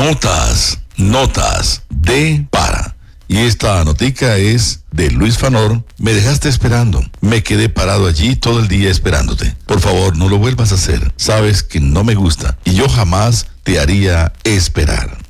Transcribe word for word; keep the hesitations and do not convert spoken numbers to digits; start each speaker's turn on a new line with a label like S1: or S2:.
S1: Notas, notas de para. Y esta notica es de Luis Fanor. Me dejaste esperando. Me quedé parado allí todo el día esperándote. Por favor, no lo vuelvas a hacer. Sabes que no me gusta y yo jamás te haría esperar.